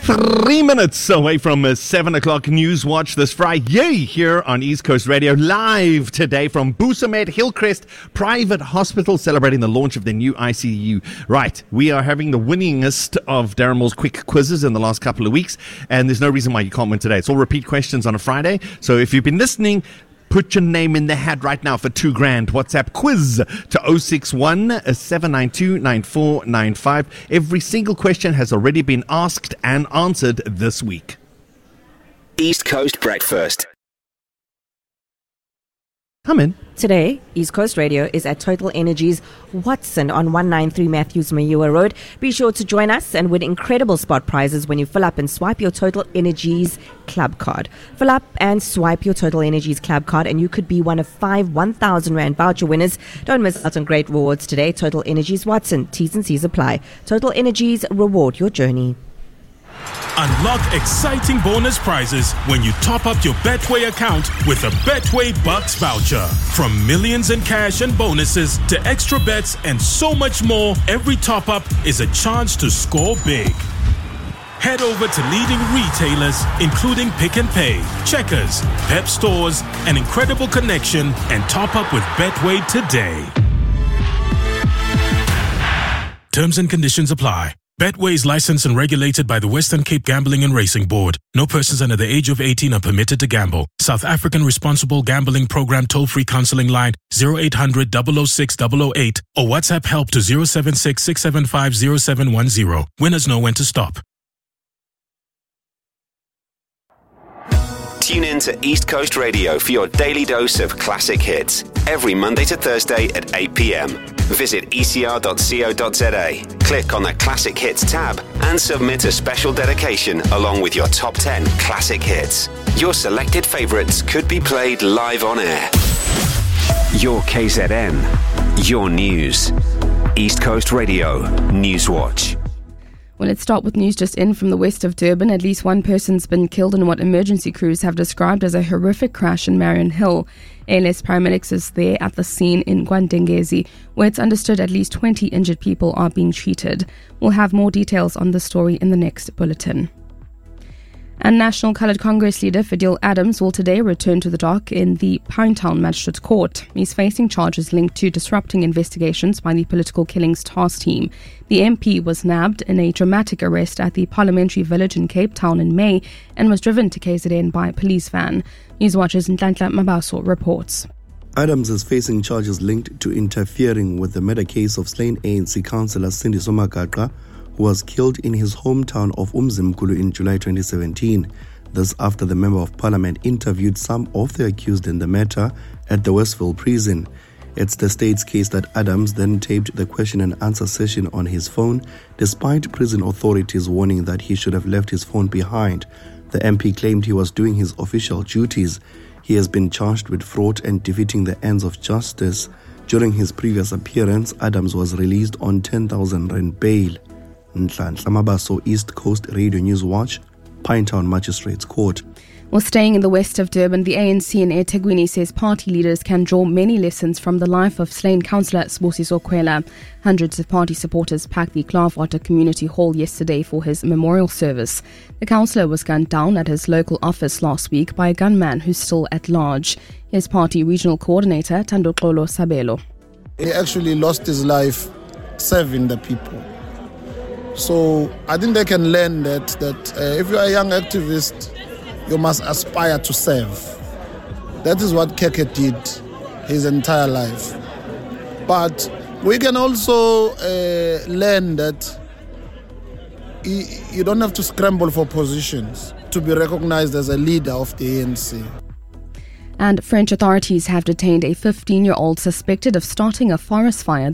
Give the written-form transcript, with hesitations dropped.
3 minutes away from 7 o'clock News Watch this Friday here on East Coast Radio, live today from Busamed Hillcrest Private Hospital, celebrating the launch of their new ICU. Right, we are having the winningest of Darren Moore's quick quizzes in the last couple of weeks, and there's no reason why you can't win today. It's all repeat questions on a Friday, so if you've been listening, put your name in the hat right now for $2,000. WhatsApp quiz to 061 792 9495. Every single question has already been asked and answered this week. East Coast Breakfast. Come in. Today, East Coast Radio is at Total Energies Watson on 193 Matthews Mayua Road. Be sure to join us and win incredible spot prizes when you fill up and swipe your Total Energies Club card. Fill up and swipe your Total Energies Club card and you could be one of 5 1,000 Rand voucher winners. Don't miss out on great rewards today. Total Energies Watson. T's and C's apply. Total Energies, reward your journey. Unlock exciting bonus prizes when you top up your Betway account with a Betway Bucks voucher. From millions in cash and bonuses to extra bets and so much more, every top up is a chance to score big. Head over to leading retailers including Pick n Pay, Checkers, Pep Stores, and Incredible Connection and top up with Betway today. Terms and conditions apply. Betway is licensed and regulated by the Western Cape Gambling and Racing Board. No persons under the age of 18 are permitted to gamble. South African Responsible Gambling Program toll-free counseling line 0800 006 008 or WhatsApp help to 076 675 0710. Winners know when to stop. Tune in to East Coast Radio for your daily dose of classic hits. Every Monday to Thursday at 8 p.m. Visit ecr.co.za, click on the Classic Hits tab, and submit a special dedication along with your top 10 classic hits. Your selected favourites could be played live on air. Your KZN, your news. East Coast Radio, News Watch. Well, let's start with news just in from the west of Durban. At least one person's been killed in what emergency crews have described as a horrific crash in Marion Hill. ALS paramedics is there at the scene in Gwandengezi, where it's understood at least 20 injured people are being treated. We'll have more details on the story in the next bulletin. And National Coloured Congress leader Fadil Adams will today return to the dock in the Pinetown Magistrates Court. He's facing charges linked to disrupting investigations by the Political Killings Task Team. The MP was nabbed in a dramatic arrest at the Parliamentary Village in Cape Town in May and was driven to KZN by a police van. Newswatch's Nhlanhla Mabaso reports. Adams is facing charges linked to interfering with the murder case of slain ANC councillor Cindy Somagaqa, who was killed in his hometown of Umzimkulu in July 2017. This after the Member of Parliament interviewed some of the accused in the matter at the Westville prison. It's the state's case that Adams then taped the question and answer session on his phone, despite prison authorities warning that he should have left his phone behind. The MP claimed he was doing his official duties. He has been charged with fraud and defeating the ends of justice. During his previous appearance, Adams was released on 10,000 Rand bail. Nhlanhla Mabaso, East Coast Radio News Watch, Pinetown Magistrates Court. Well, staying in the west of Durban, the ANC in eThekwini says party leaders can draw many lessons from the life of slain councillor Sibusiso Kwela. Hundreds of party supporters packed the Klaarwater Community Hall yesterday for his memorial service. The councillor was gunned down at his local office last week by a gunman who's still at large. His party regional coordinator, Thandoxolo Sabelo. He actually lost his life serving the people. So I think they can learn that if you are a young activist, you must aspire to serve. That is what Keke did his entire life. But we can also learn that you don't have to scramble for positions to be recognized as a leader of the ANC. And French authorities have detained a 15-year-old suspected of starting a forest fire that